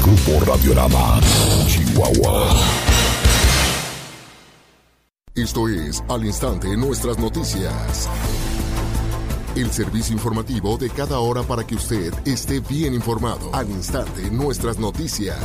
Grupo Radiorama, Chihuahua. Esto es Al Instante Nuestras Noticias. El servicio informativo de cada hora para que usted esté bien informado. Al Instante Nuestras Noticias.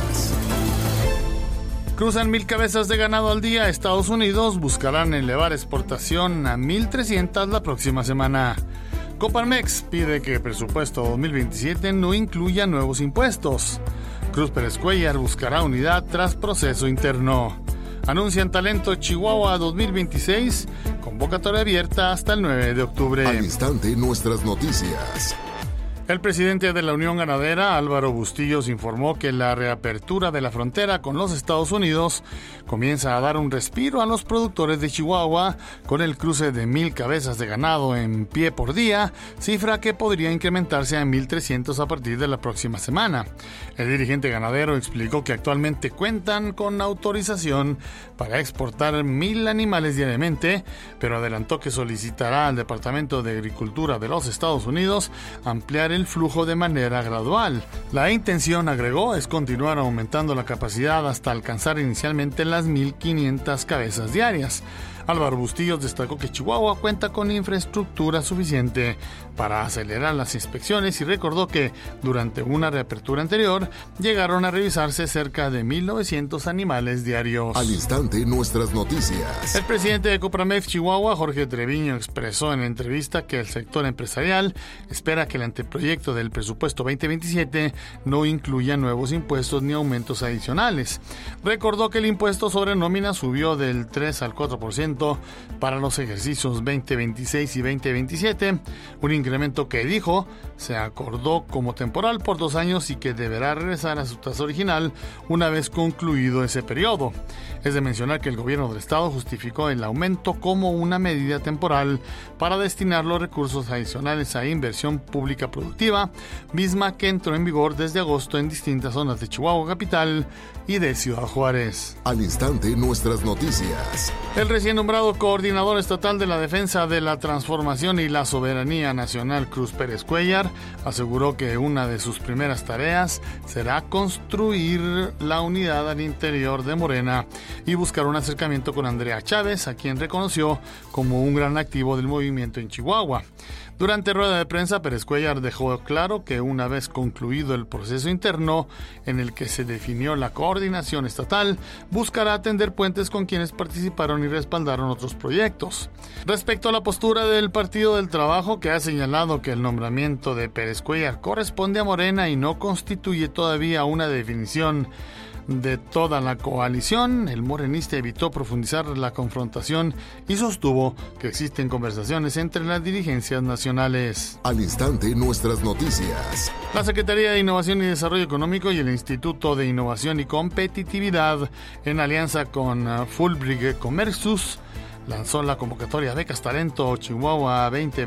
Cruzan 1,000 cabezas de ganado al día. Estados Unidos buscarán elevar exportación a 1,300 la próxima semana. Coparmex pide que el presupuesto 2027 no incluya nuevos impuestos. Cruz Pérez Cuéllar buscará unidad tras proceso interno. Anuncian Talento Chihuahua 2026, convocatoria abierta hasta el 9 de octubre. Al Instante Nuestras Noticias. El presidente de la Unión Ganadera, Álvaro Bustillos, informó que la reapertura de la frontera con los Estados Unidos comienza a dar un respiro a los productores de Chihuahua con el cruce de 1,000 cabezas de ganado en pie por día, cifra que podría incrementarse a 1,300 a partir de la próxima semana. El dirigente ganadero explicó que actualmente cuentan con autorización para exportar 1,000 animales diariamente, pero adelantó que solicitará al Departamento de Agricultura de los Estados Unidos ampliar el flujo de manera gradual. La intención, agregó, es continuar aumentando la capacidad hasta alcanzar inicialmente las 1,500 cabezas diarias. Álvaro Bustillos destacó que Chihuahua cuenta con infraestructura suficiente para acelerar las inspecciones y recordó que durante una reapertura anterior llegaron a revisarse cerca de 1,900 animales diarios. Al Instante Nuestras Noticias. El presidente de Coparmex Chihuahua, Jorge Treviño, expresó en entrevista que el sector empresarial espera que el anteproyecto del presupuesto 2027 no incluya nuevos impuestos ni aumentos adicionales. Recordó que el impuesto sobre nómina subió del 3 al 4% para los ejercicios 2026 y 2027, un incremento que dijo se acordó como temporal por 2 años y que deberá regresar a su tasa original una vez concluido ese periodo. Es de mencionar que el gobierno del estado justificó el aumento como una medida temporal para destinar los recursos adicionales a inversión pública productiva, misma que entró en vigor desde agosto en distintas zonas de Chihuahua capital y de Ciudad Juárez. Al Instante Nuestras Noticias. El recién nombrado coordinador estatal de la defensa de la transformación y la soberanía nacional, Cruz Pérez Cuéllar, aseguró que una de sus primeras tareas será construir la unidad al interior de Morena y buscar un acercamiento con Andrea Chávez, a quien reconoció como un gran activo del movimiento en Chihuahua. Durante rueda de prensa, Pérez Cuéllar dejó claro que una vez concluido el proceso interno en el que se definió la coordinación estatal, buscará atender puentes con quienes participaron y respaldaron otros proyectos. Respecto a la postura del Partido del Trabajo, que ha señalado que el nombramiento de Pérez Cuéllar corresponde a Morena y no constituye todavía una definición de toda la coalición, el morenista evitó profundizar la confrontación y sostuvo que existen conversaciones entre las dirigencias nacionales. Al Instante Nuestras Noticias. La Secretaría de Innovación y Desarrollo Económico y el Instituto de Innovación y Competitividad, en alianza con Fulbright Comersus, lanzó la convocatoria Becas Talento Chihuahua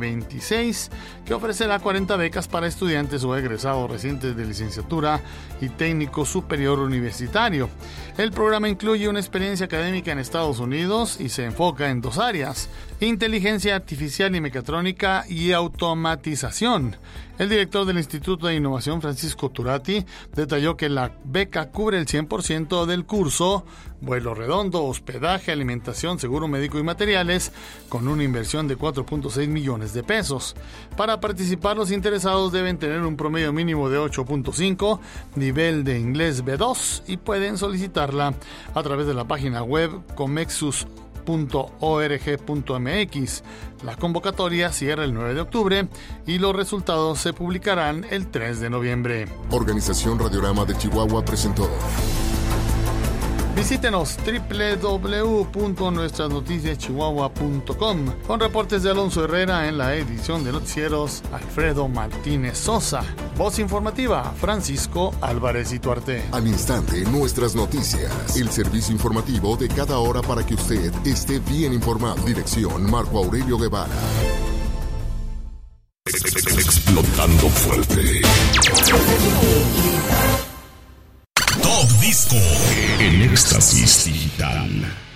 2026, que ofrecerá 40 becas para estudiantes o egresados recientes de licenciatura y técnico superior universitario. El programa incluye una experiencia académica en Estados Unidos y se enfoca en 2 áreas: inteligencia artificial y mecatrónica y automatización. El director del Instituto de Innovación, Francisco Turati, detalló que la beca cubre el 100% del curso, vuelo redondo, hospedaje, alimentación, seguro médico y materiales, con una inversión de 4.6 millones de pesos. Para participar, los interesados deben tener un promedio mínimo de 8.5, nivel de inglés B2 y pueden solicitarla a través de la página web comexus.org.mx. La convocatoria cierra el 9 de octubre y los resultados se publicarán el 3 de noviembre. Organización Radiorama de Chihuahua presentó. Visítenos www.nuestrasnoticiaschihuahua.com con reportes de Alonso Herrera en la edición de noticieros, Alfredo Martínez Sosa. Voz informativa, Francisco Álvarez Ituarte. Al Instante Nuestras Noticias. El servicio informativo de cada hora para que usted esté bien informado. Dirección Marco Aurelio Guevara. Explotando fuerte. Top Disco en Éxtasis Digital.